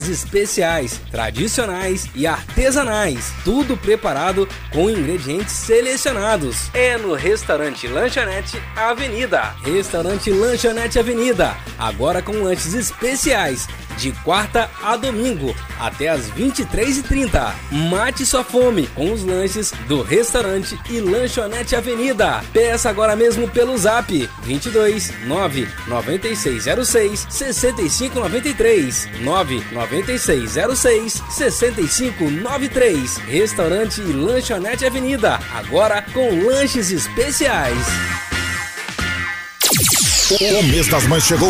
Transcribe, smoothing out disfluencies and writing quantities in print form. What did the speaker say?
especiais, tradicionais e artesanais, tudo preparado com ingredientes selecionados. É no Restaurante Lanchonete Avenida. Restaurante Lanchonete Avenida, agora com lanches especiais, de quarta a domingo, até às 23h30. Mate sua fome com os lanches do Restaurante e Lanchonete Avenida. Peça agora mesmo pelo Zap 22 99606 6593 99606 6593. Restaurante e Lanchonete Avenida, agora com lanches especiais. O mês das mães chegou